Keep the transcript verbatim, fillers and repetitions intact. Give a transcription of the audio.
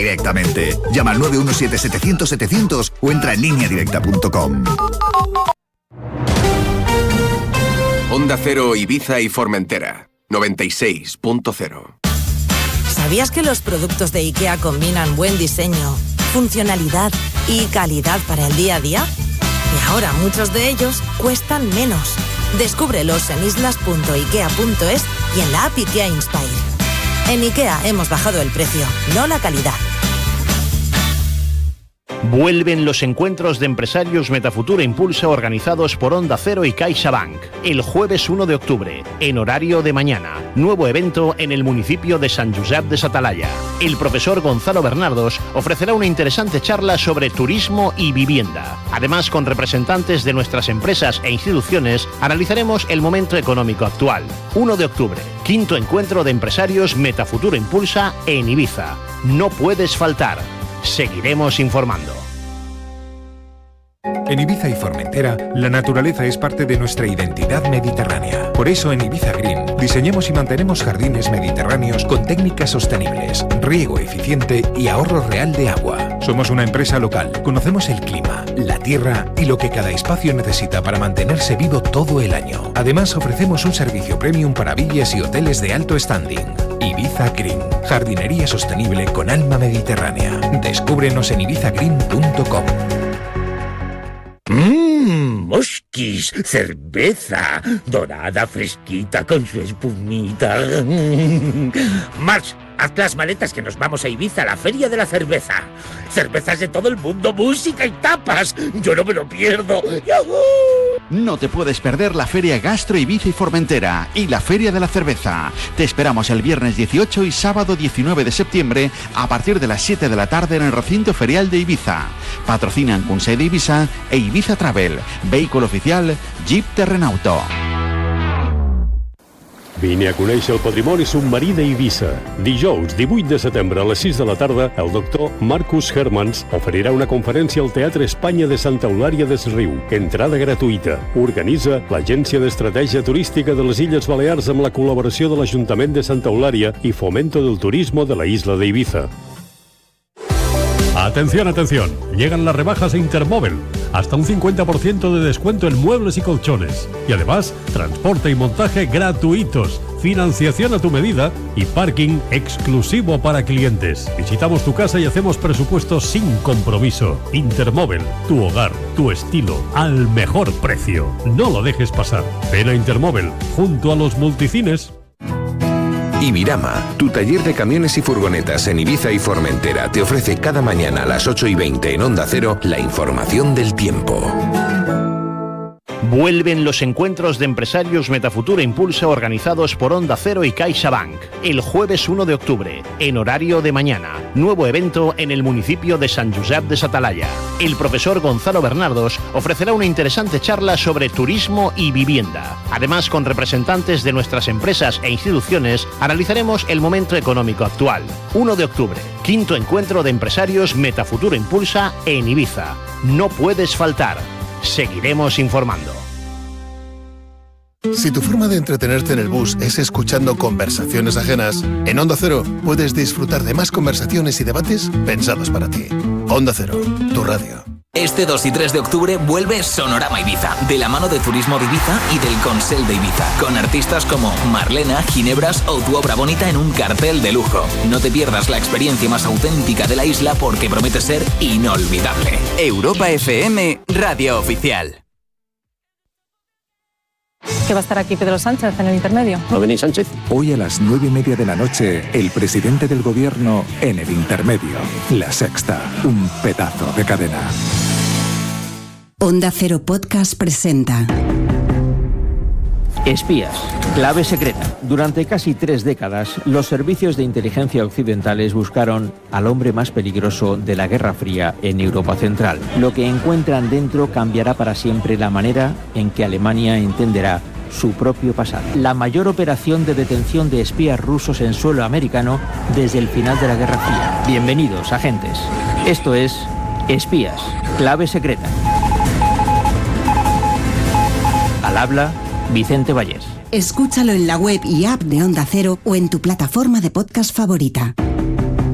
directamente. Llama al nueve uno siete setecientos setecientos o entra en línea directa punto com. Onda Cero, Ibiza y Formentera, noventa y seis punto cero. ¿Sabías que los productos de IKEA combinan buen diseño, funcionalidad y calidad para el día a día? Y ahora muchos de ellos cuestan menos. Descúbrelos en islas punto ikea punto es y en la app IKEA Inspire. En IKEA hemos bajado el precio, no la calidad. Vuelven los encuentros de empresarios Metafutura Impulsa organizados por Onda Cero y CaixaBank. El jueves uno de octubre, en horario de mañana. Nuevo evento en el municipio de Sant Josep de Satalaya. El profesor Gonzalo Bernardos ofrecerá una interesante charla sobre turismo y vivienda. Además, con representantes de nuestras empresas e instituciones, analizaremos el momento económico actual. uno de octubre, quinto encuentro de empresarios Metafutura Impulsa en Ibiza. No puedes faltar. Seguiremos informando. En Ibiza y Formentera, la naturaleza es parte de nuestra identidad mediterránea. Por eso en Ibiza Green diseñamos y mantenemos jardines mediterráneos con técnicas sostenibles, riego eficiente y ahorro real de agua. Somos una empresa local, conocemos el clima, la tierra y lo que cada espacio necesita para mantenerse vivo todo el año. Además ofrecemos un servicio premium para villas y hoteles de alto standing. Ibiza Green, jardinería sostenible con alma mediterránea. Descúbrenos en ibiza green punto com. Mmm, mosquis, cerveza, dorada, fresquita, con su espumita. March, haz las maletas que nos vamos a Ibiza, a la Feria de la Cerveza. Cervezas de todo el mundo, música y tapas. Yo no me lo pierdo. ¡Yuhu! No te puedes perder la Feria Gastro Ibiza y Formentera y la Feria de la Cerveza. Te esperamos el viernes dieciocho y sábado diecinueve de septiembre a partir de las siete de la tarde en el recinto ferial de Ibiza. Patrocinan Consell de Ibiza e Ibiza Travel. Vehículo oficial Jeep Terrenauto. Vine a conèixer el patrimoni submarí d'Eivissa. Dijous, divuit de setembre a les sis de la tarda, el doctor Marcus Hermans oferirà una conferència al Teatre Espanya de Santa Eulària des Riu. Entrada gratuïta. Organitza l'Agència d'Estratègia Turística de les Illes Balears amb la col·laboració de l'Ajuntament de Santa Eulària y Fomento del Turismo de la isla de Ibiza. Atención, atención, llegan las rebajas de Intermóvil, hasta un cincuenta por ciento de descuento en muebles y colchones, y además transporte y montaje gratuitos, financiación a tu medida y parking exclusivo para clientes. Visitamos tu casa y hacemos presupuestos sin compromiso. Intermóvil, tu hogar, tu estilo, al mejor precio. No lo dejes pasar. Ven a Intermóvil, junto a los multicines. Ibirama, tu taller de camiones y furgonetas en Ibiza y Formentera, te ofrece cada mañana a las ocho y veinte en Onda Cero la información del tiempo. Vuelven los encuentros de empresarios Metafutura Impulsa organizados por Onda Cero y CaixaBank. El jueves uno de octubre, en horario de mañana. Nuevo evento en el municipio de Sant Josep de Satalaya. El profesor Gonzalo Bernardos ofrecerá una interesante charla sobre turismo y vivienda. Además, con representantes de nuestras empresas e instituciones, analizaremos el momento económico actual. uno de octubre, quinto encuentro de empresarios Metafutura Impulsa en Ibiza. No puedes faltar. Seguiremos informando. Si tu forma de entretenerte en el bus es escuchando conversaciones ajenas, en Onda Cero puedes disfrutar de más conversaciones y debates pensados para ti. Onda Cero, tu radio. Este dos y tres de octubre vuelve Sonorama Ibiza, de la mano de Turismo de Ibiza y del Consell de Ibiza, con artistas como Marlena, Ginebras o Tu Obra Bonita en un cartel de lujo. No te pierdas la experiencia más auténtica de la isla porque promete ser inolvidable. Europa F M, radio oficial. ¿Que va a estar aquí Pedro Sánchez en el intermedio? ¿Va a venir Sánchez? Hoy a las nueve y media de la noche, el presidente del gobierno en el intermedio. La Sexta, un pedazo de cadena. Onda Cero Podcast presenta Espías, clave secreta. Durante casi tres décadas, los servicios de inteligencia occidentales buscaron al hombre más peligroso de la Guerra Fría en Europa Central. Lo que encuentran dentro cambiará para siempre la manera en que Alemania entenderá su propio pasado. La mayor operación de detención de espías rusos en suelo americano desde el final de la Guerra Fría. Bienvenidos, agentes. Esto es Espías, clave secreta. Al habla Vicente Vallés. Escúchalo en la web y app de Onda Cero o en tu plataforma de podcast favorita.